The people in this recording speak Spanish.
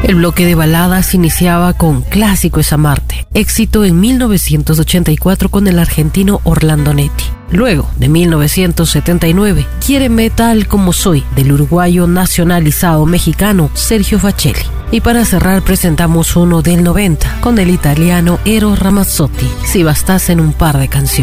El bloque de baladas iniciaba con Clásico es amarte, éxito en 1984 con el argentino Orlando Netti. Luego, de 1979, Quiéreme tal como soy, del uruguayo nacionalizado mexicano Sergio Facelli. Y para cerrar presentamos uno del 90, con el italiano Eros Ramazzotti, Si bastasen un par de canciones.